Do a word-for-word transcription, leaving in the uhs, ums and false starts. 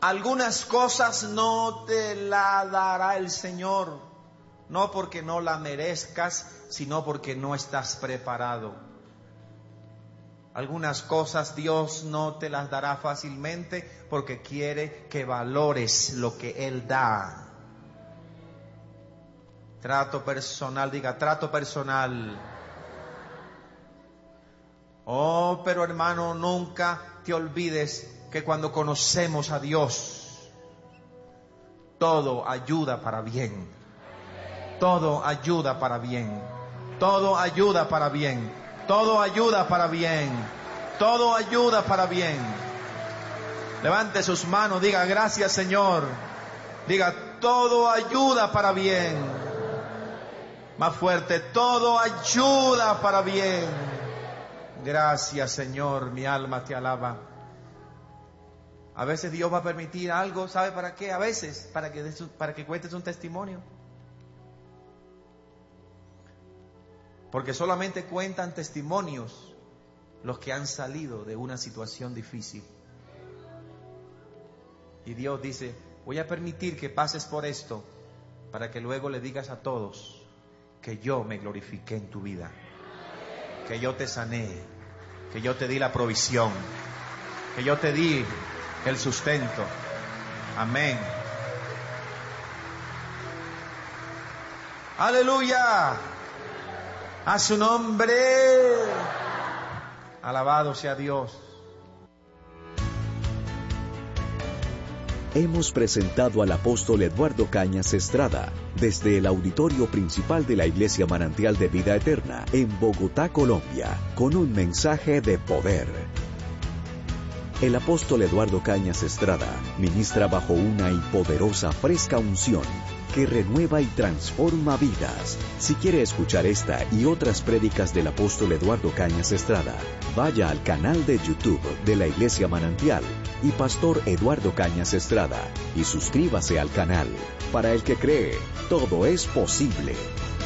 Algunas cosas no te la dará el Señor, no porque no la merezcas, sino porque no estás preparado. Algunas cosas Dios no te las dará fácilmente porque quiere que valores lo que Él da. Trato personal, diga trato personal. Oh, pero hermano, nunca te olvides que cuando conocemos a Dios, todo ayuda para bien. Todo ayuda para bien. Todo ayuda para bien. Todo ayuda para bien. Todo ayuda para bien. Levante sus manos, diga gracias Señor. Diga todo ayuda para bien. Más fuerte, todo ayuda para bien. Gracias Señor, mi alma te alaba. A veces Dios va a permitir algo, ¿sabe para qué? A veces, para que, para que cuentes un testimonio. Porque solamente cuentan testimonios los que han salido de una situación difícil. Y Dios dice, voy a permitir que pases por esto para que luego le digas a todos que yo me glorifiqué en tu vida, que yo te sané, que yo te di la provisión, que yo te di el sustento. Amén. Aleluya. A su nombre. Alabado sea Dios. Hemos presentado al apóstol Eduardo Cañas Estrada desde el auditorio principal de la Iglesia Manantial de Vida Eterna en Bogotá, Colombia, con un mensaje de poder. El apóstol Eduardo Cañas Estrada ministra bajo una y poderosa fresca unción que renueva y transforma vidas. Si quiere escuchar esta y otras prédicas del apóstol Eduardo Cañas Estrada, vaya al canal de YouTube de la Iglesia Manantial y Pastor Eduardo Cañas Estrada y suscríbase al canal. Para el que cree, todo es posible.